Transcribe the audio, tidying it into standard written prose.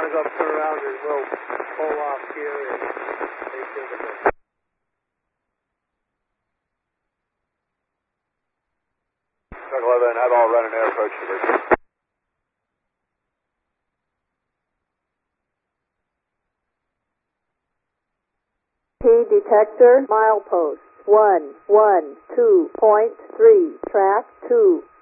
to go turn around and we'll pull off here and take care of it. Chuck 11, have all run and air approach to Bridge. P detector, milepost 112.3, track 2.